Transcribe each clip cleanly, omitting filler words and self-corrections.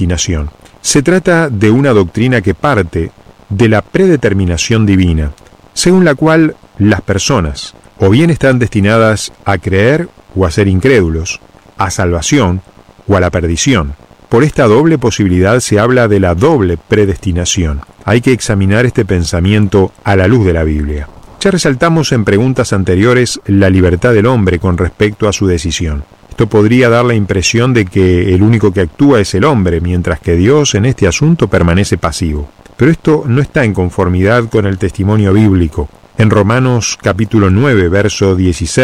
predestinación. Se trata de una doctrina que parte de la predeterminación divina, según la cual las personas o bien están destinadas a creer o a ser incrédulos, a salvación o a la perdición. Por esta doble posibilidad se habla de la doble predestinación. Hay que examinar este pensamiento a la luz de la Biblia. Ya resaltamos en preguntas anteriores la libertad del hombre con respecto a su decisión. Esto podría dar la impresión de que el único que actúa es el hombre, mientras que Dios en este asunto permanece pasivo. Pero esto no está en conformidad con el testimonio bíblico. En Romanos capítulo 9, verso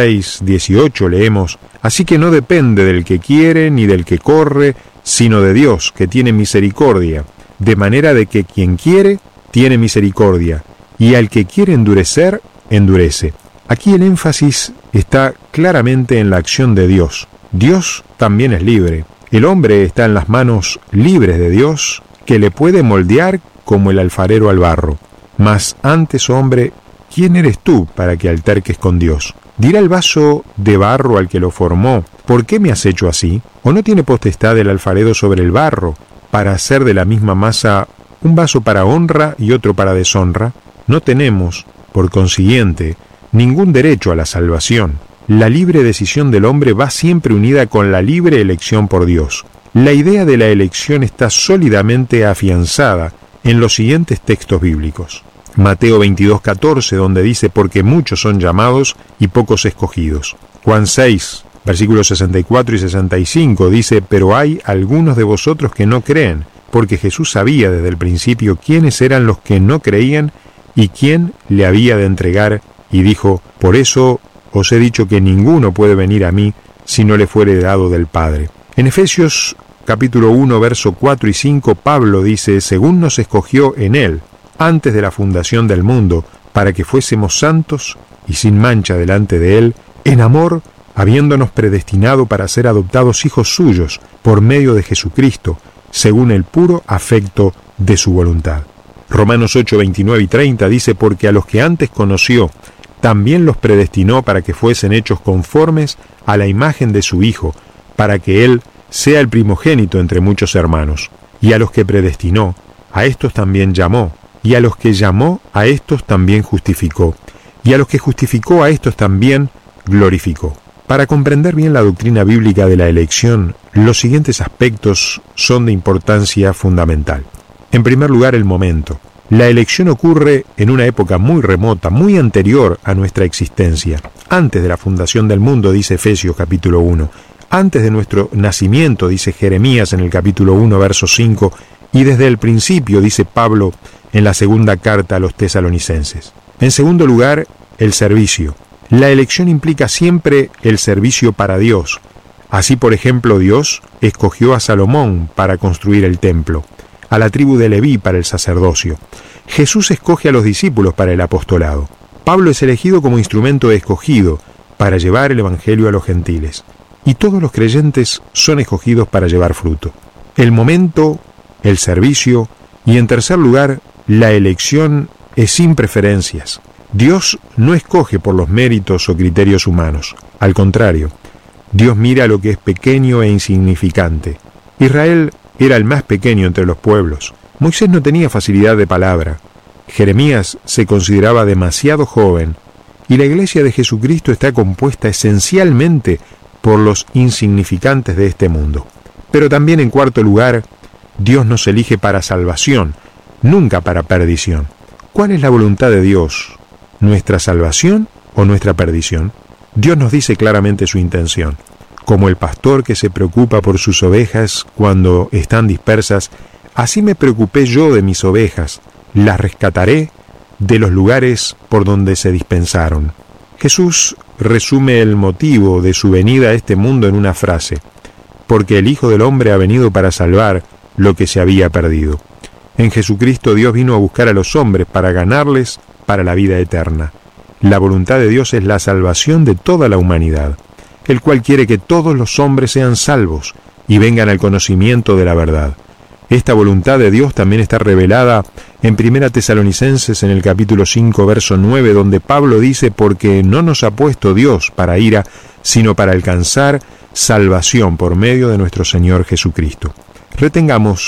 16-18 leemos: «Así que no depende del que quiere ni del que corre, sino de Dios, que tiene misericordia, de manera de que quien quiere, tiene misericordia, y al que quiere endurecer, endurece». Aquí el énfasis está claramente en la acción de Dios. Dios también es libre. El hombre está en las manos libres de Dios, que le puede moldear como el alfarero al barro. Mas antes, hombre, ¿quién eres tú para que alterques con Dios? ¿Dirá el vaso de barro al que lo formó: ¿por qué me has hecho así? ¿O no tiene potestad el alfarero sobre el barro para hacer de la misma masa un vaso para honra y otro para deshonra? No tenemos, por consiguiente, ningún derecho a la salvación. La libre decisión del hombre va siempre unida con la libre elección por Dios. La idea de la elección está sólidamente afianzada en los siguientes textos bíblicos. Mateo 22:14, donde dice: «Porque muchos son llamados y pocos escogidos». Juan 6, versículos 64 y 65, dice: «Pero hay algunos de vosotros que no creen», porque Jesús sabía desde el principio quiénes eran los que no creían y quién le había de entregar, y dijo: «Por eso os he dicho que ninguno puede venir a mí si no le fuere dado del Padre». En Efesios capítulo 1, verso 4 y 5, Pablo dice: «Según nos escogió en Él, antes de la fundación del mundo, para que fuésemos santos y sin mancha delante de Él, en amor, habiéndonos predestinado para ser adoptados hijos suyos por medio de Jesucristo, según el puro afecto de su voluntad». Romanos 8, 29 y 30 dice: «Porque a los que antes conoció, también los predestinó para que fuesen hechos conformes a la imagen de su Hijo, para que Él sea el primogénito entre muchos hermanos. Y a los que predestinó, a estos también llamó, y a los que llamó, a estos también justificó, y a los que justificó, a estos también glorificó». Para comprender bien la doctrina bíblica de la elección, los siguientes aspectos son de importancia fundamental. En primer lugar, el momento. La elección ocurre en una época muy remota, muy anterior a nuestra existencia. Antes de la fundación del mundo, dice Efesios capítulo 1. Antes de nuestro nacimiento, dice Jeremías en el capítulo 1, verso 5. Y desde el principio, dice Pablo en la segunda carta a los tesalonicenses. En segundo lugar, el servicio. La elección implica siempre el servicio para Dios. Así, por ejemplo, Dios escogió a Salomón para construir el templo, a la tribu de Leví para el sacerdocio. Jesús escoge a los discípulos para el apostolado. Pablo es elegido como instrumento escogido para llevar el evangelio a los gentiles. Y todos los creyentes son escogidos para llevar fruto. El momento, el servicio y, en tercer lugar, la elección es sin preferencias. Dios no escoge por los méritos o criterios humanos. Al contrario, Dios mira lo que es pequeño e insignificante. Israel era el más pequeño entre los pueblos. Moisés no tenía facilidad de palabra. Jeremías se consideraba demasiado joven. Y la iglesia de Jesucristo está compuesta esencialmente por los insignificantes de este mundo. Pero también, en cuarto lugar, Dios nos elige para salvación, nunca para perdición. ¿Cuál es la voluntad de Dios? ¿Nuestra salvación o nuestra perdición? Dios nos dice claramente su intención. Como el pastor que se preocupa por sus ovejas cuando están dispersas, así me preocupé yo de mis ovejas, las rescataré de los lugares por donde se dispensaron. Jesús resume el motivo de su venida a este mundo en una frase: porque el Hijo del Hombre ha venido para salvar lo que se había perdido. En Jesucristo Dios vino a buscar a los hombres para ganarles para la vida eterna. La voluntad de Dios es la salvación de toda la humanidad, el cual quiere que todos los hombres sean salvos y vengan al conocimiento de la verdad. Esta voluntad de Dios también está revelada en 1 Tesalonicenses en el capítulo 5, verso 9, donde Pablo dice: porque no nos ha puesto Dios para ira, sino para alcanzar salvación por medio de nuestro Señor Jesucristo. Retengamos